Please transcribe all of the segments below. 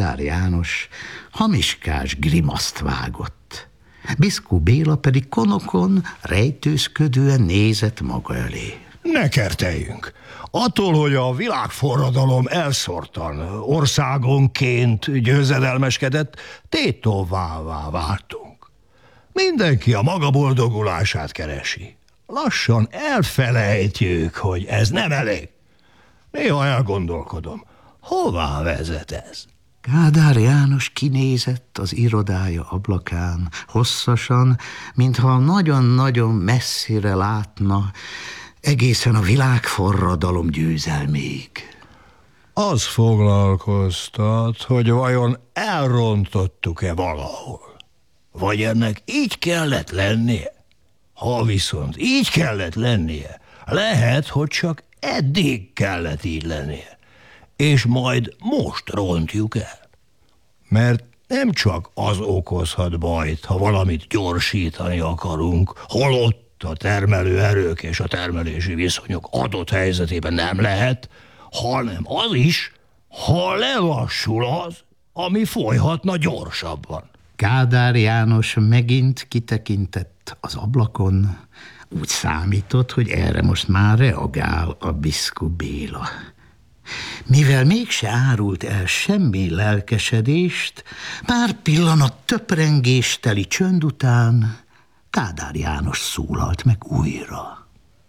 Kádár János hamiskás grimaszt vágott. Biszkú Béla pedig konokon rejtőzködően nézett maga elé. Ne kerteljünk! Attól, hogy a világforradalom elszórtan, országonként győzedelmeskedett, tétovává váltunk. Mindenki a maga boldogulását keresi. Lassan elfelejtjük, hogy ez nem elég. Néha elgondolkodom, hová vezet ez? Kádár János kinézett az irodája ablakán, hosszasan, mintha nagyon-nagyon messzire látna, egészen a világforradalom győzelméig. Az foglalkoztat, hogy vajon elrontottuk-e valahol? Vagy ennek így kellett lennie? Ha viszont így kellett lennie, lehet, hogy csak eddig kellett így lennie, és majd most rontjuk el. Mert nem csak az okozhat bajt, ha valamit gyorsítani akarunk, holott a termelő erők és a termelési viszonyok adott helyzetében nem lehet, hanem az is, ha lelassul az, ami folyhatna gyorsabban. Kádár János megint kitekintett az ablakon, úgy számított, hogy erre most már reagál a Biszkú Béla. Mivel mégse árult el semmi lelkesedést, pár pillanat töprengésteli csönd után Kádár János szólalt meg újra.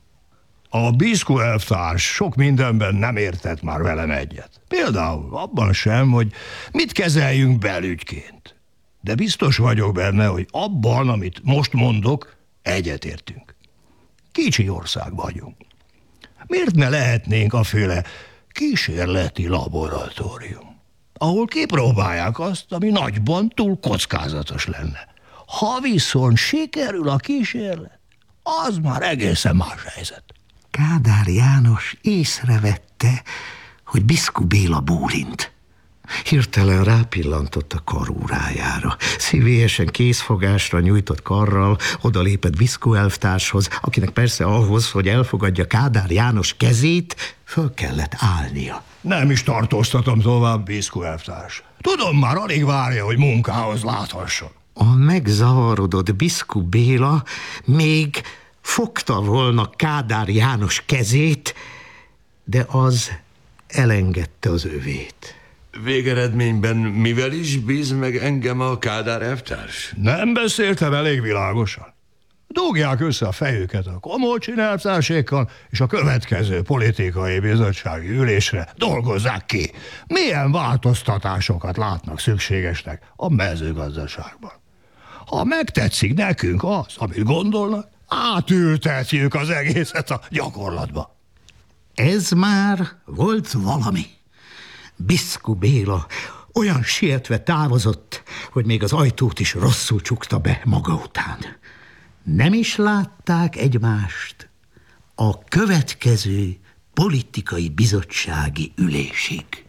A Biszkú elvtárs sok mindenben nem értett már velem egyet. Például abban sem, hogy mit kezeljünk belügyként. De biztos vagyok benne, hogy abban, amit most mondok, egyetértünk. Kicsi ország vagyunk. Miért ne lehetnénk aféle kísérleti laboratórium, ahol kipróbálják azt, ami nagyban túl kockázatos lenne. Ha viszont sikerül a kísérlet, az már egészen más helyzet. Kádár János észrevette, hogy Biszkú Béla bólint. Hirtelen rápillantott a karórájára. Szívélyesen készfogásra nyújtott karral odalépett Biszkú elvtárshoz, akinek persze ahhoz, hogy elfogadja Kádár János kezét, föl kellett állnia. Nem is tartóztatom tovább, Biszkú elvtárs. Tudom, már alig várja, hogy munkához láthasson. A megzavarodott Biszkú Béla még fogta volna Kádár János kezét, de az elengedte az övét. Végeredményben mivel is bíz meg engem a Kádár elvtárs? Nem beszéltem elég világosan. Dugják össze a fejüket a Komolcsin elvtársékkal, és a következő politikai bizottsági ülésre dolgozzák ki, milyen változtatásokat látnak szükségesnek a mezőgazdaságban. Ha megtetszik nekünk az, amit gondolnak, átültetjük az egészet a gyakorlatba. Ez már volt valami. Biszkú Béla olyan sietve távozott, hogy még az ajtót is rosszul csukta be maga után. Nem is látták egymást a következő politikai bizottsági ülésig.